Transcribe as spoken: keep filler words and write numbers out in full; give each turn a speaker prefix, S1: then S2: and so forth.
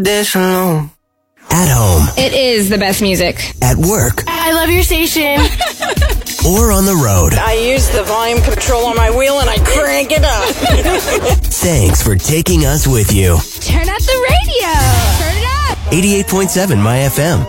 S1: this alone.
S2: At home.
S3: It is the best music.
S2: At work.
S4: I love your station.
S2: Or on the road.
S5: I use the volume control on my wheel and I crank it up.
S2: Thanks for taking us with you.
S3: Turn up the radio. Turn it up.
S2: eighty-eight point seven My F M.